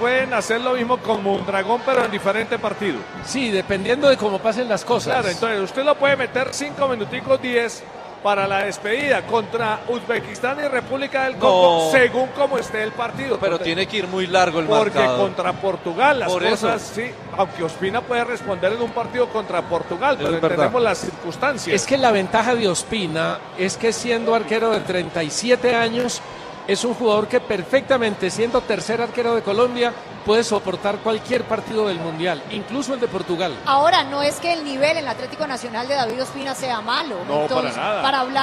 pueden hacer lo mismo con Mondragón, pero en diferente partido. Sí, dependiendo de cómo pasen las cosas. Claro, entonces usted lo puede meter 5 minuticos 10 para la despedida contra Uzbekistán y República del Congo, según como esté el partido. Pero tiene que ir muy largo el porque marcador. Contra Portugal las Por cosas, eso. sí, aunque Ospina puede responder en un partido contra Portugal, pero verdad. entendemos las circunstancias. Es que la ventaja de Ospina es que siendo arquero de 37 años, es un jugador que perfectamente, siendo tercer arquero de Colombia, puede soportar cualquier partido del Mundial, incluso el de Portugal. Ahora, no es que el nivel en el Atlético Nacional de David Ospina sea malo. No, Entonces, para nada. Para hablar